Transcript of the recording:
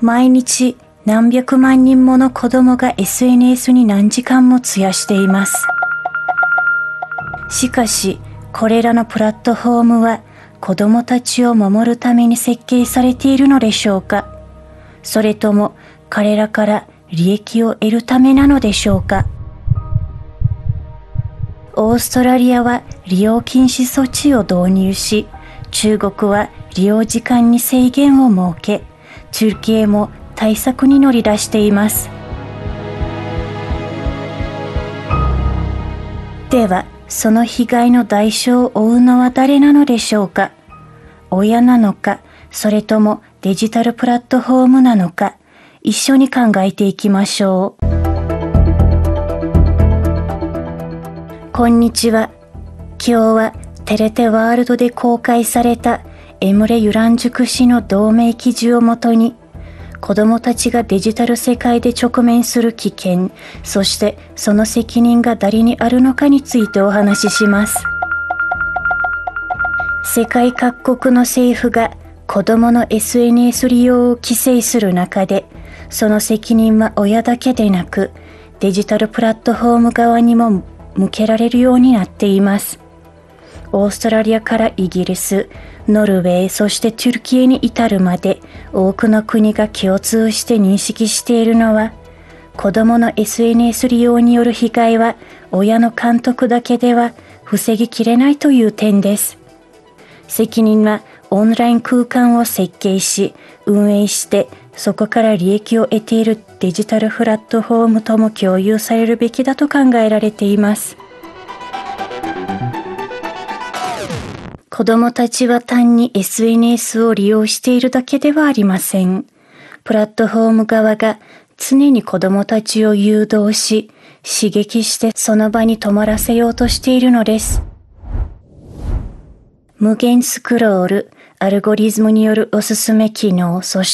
毎日何百万人もの子供が SNS に何時間も費やしています。しかし、これらのプラットフォームは子供たちを守るために設計されているのでしょうか？それとも彼らから利益を得るためなのでしょうか？オーストラリアは利用禁止措置を導入し、中国は利用時間に制限を設け、トルキエも対策に乗り出しています。では、その被害の代償を負うのは誰なのでしょうか？親なのか、それともデジタルプラットフォームなのか、一緒に考えていきましょう。こんにちは。今日はテレテワールドで公開されたエムレ・ユランジュク氏の同盟記事をもとに、子供たちがデジタル世界で直面する危険、そしてその責任が誰にあるのかについてお話しします。世界各国の政府が子供の SNS 利用を規制する中で、その責任は親だけでなく、デジタルプラットフォーム側にも向けられるようになっています。オーストラリアからイギリス、ノルウェー、そしてトルキエに至るまで多くの国が共通して認識しているのは、子供の SNS 利用による被害は親の監督だけでは防ぎきれないという点です。責任はオンライン空間を設計し、運営して、そこから利益を得ているデジタルプラットフォームとも共有されるべきだと考えられています。子供たちは単に SNS を利用しているだけではありません。プラットフォーム側が常に子供たちを誘導し、刺激してその場に止まらせようとしているのです。無限スクロール、アルゴリズムによるおすすめ機能、そして